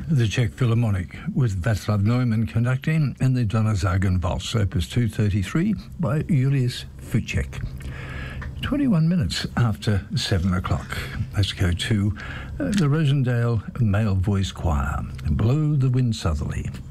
the Czech Philharmonic with Václav Neumann conducting and the Donnersagen Waltz, Opus 233 by Julius Fuček. 21 minutes after 7 o'clock. Let's go to the Rosendale Male Voice Choir, Blow the Wind Southerly.